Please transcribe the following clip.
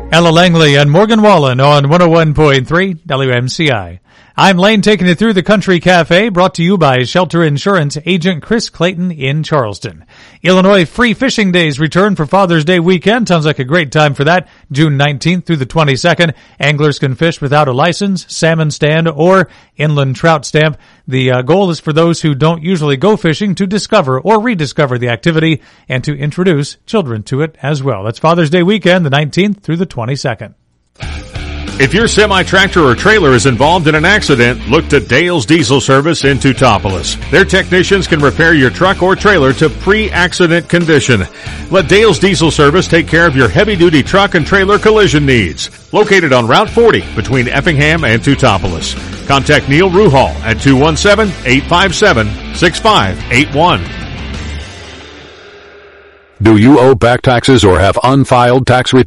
Ella Langley and Morgan Wallen on 101.3 WMCI. I'm Lane, taking it through the Country Cafe, brought to you by Shelter Insurance agent Chris Clayton in Charleston. Illinois Free Fishing Days return for Father's Day weekend. Sounds like a great time for that. June 19th through the 22nd. Anglers can fish without a license, salmon stand, or inland trout stamp. The goal is for those who don't usually go fishing to discover or rediscover the activity and to introduce children to it as well. That's Father's Day weekend, the 19th through the 22nd. If your semi-tractor or trailer is involved in an accident, look to Dale's Diesel Service in Teutopolis. Their technicians can repair your truck or trailer to pre-accident condition. Let Dale's Diesel Service take care of your heavy-duty truck and trailer collision needs. Located on Route 40 between Effingham and Teutopolis. Contact Neil Ruhal at 217-857-6581. Do you owe back taxes or have unfiled tax returns?